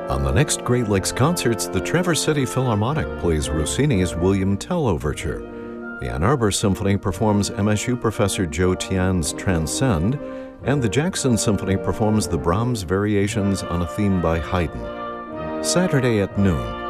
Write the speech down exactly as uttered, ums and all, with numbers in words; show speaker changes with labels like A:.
A: On the next Great Lakes Concerts, the Traverse City Philharmonic plays Rossini's William Tell Overture. The Ann Arbor Symphony performs M S U professor Joe Tian's Transcend, and the Jackson Symphony performs the Brahms Variations on a theme by Haydn. Saturday at noon,